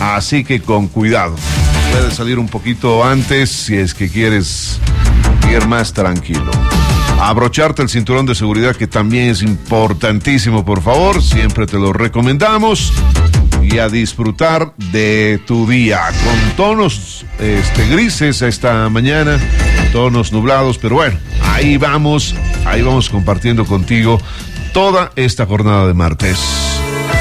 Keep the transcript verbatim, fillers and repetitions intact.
así que con cuidado. Puedes salir un poquito antes si es que quieres ir más tranquilo. Abrocharte el cinturón de seguridad, que también es importantísimo, por favor, siempre te lo recomendamos. Y a disfrutar de tu día con tonos este, grises esta mañana, tonos nublados, pero bueno, ahí vamos, ahí vamos compartiendo contigo toda esta jornada de martes.